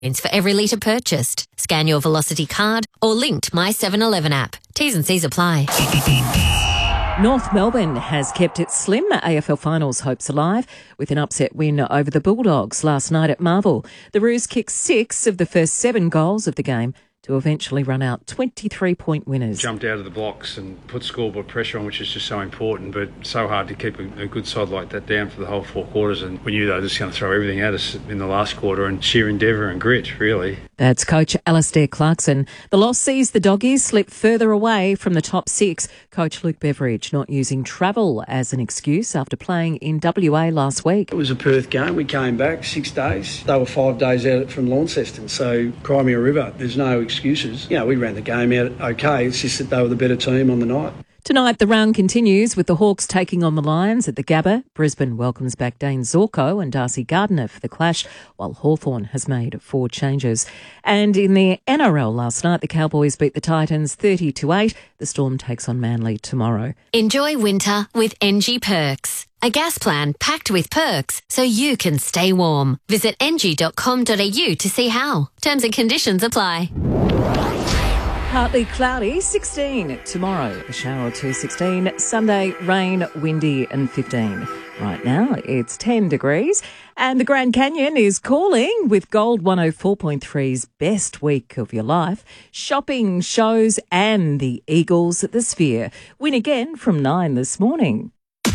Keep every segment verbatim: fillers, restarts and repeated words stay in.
for every litre purchased. Scan your Velocity card or linked My seven eleven app. T's and C's apply. North Melbourne has kept its slim A F L Finals hopes alive with an upset win over the Bulldogs last night at Marvel. The Roos kicked six of the first seven goals of the game to eventually run out twenty-three point winners. Jumped out of the blocks and put scoreboard pressure on, which is just so important, but so hard to keep a, a good side like that down for the whole four quarters. And we knew they were just going to throw everything at us in the last quarter, and sheer endeavour and grit, really. That's coach Alastair Clarkson. The loss sees the Doggies slip further away from the top six. Coach Luke Beveridge not using travel as an excuse after playing in W A last week. It was a Perth game. We came back six days. They were five days out from Launceston, so Crimea River, there's no excuses. You know, we ran the game out okay. It's just that they were the better team on the night. Tonight, the round continues with the Hawks taking on the Lions at the Gabba. Brisbane welcomes back Dane Zorko and Darcy Gardiner for the clash, while Hawthorn has made four changes. And in the N R L last night, the Cowboys beat the Titans thirty to eight. The Storm takes on Manly tomorrow. Enjoy winter with N G Perks. A gas plan packed with perks so you can stay warm. Visit n g dot com dot a u to see how. Terms and conditions apply. Partly cloudy, sixteen. Tomorrow, a shower or two, sixteen. Sunday, rain, windy and fifteen. Right now, it's ten degrees. And the Grand Canyon is calling with Gold one oh four point three's best week of your life. Shopping, shows and the Eagles at the Sphere. Win again from nine this morning.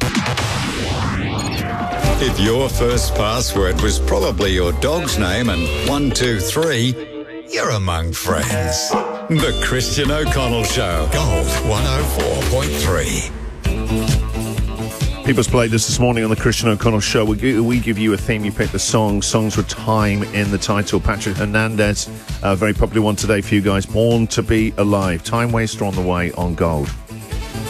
If your first password was probably your dog's name and one, two, three, you're among friends. The Christian O'Connell Show. Gold one oh four point three. People's played this this morning on the Christian O'Connell Show. We give, we give you a theme, you pick the song. Songs with time in the title. Patrick Hernandez, a very popular one today for you guys. Born to be Alive. Time Waster on the way on Gold.